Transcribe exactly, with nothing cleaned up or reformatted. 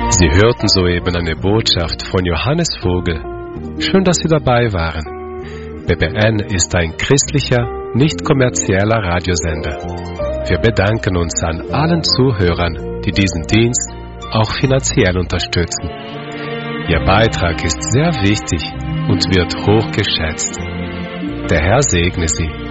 Sie hörten soeben eine Botschaft von Johannes Vogel. Schön, dass Sie dabei waren. B B N ist ein christlicher, nicht kommerzieller Radiosender. Wir bedanken uns an allen Zuhörern, die diesen Dienst auch finanziell unterstützen. Ihr Beitrag ist sehr wichtig und wird hoch geschätzt. Der Herr segne Sie.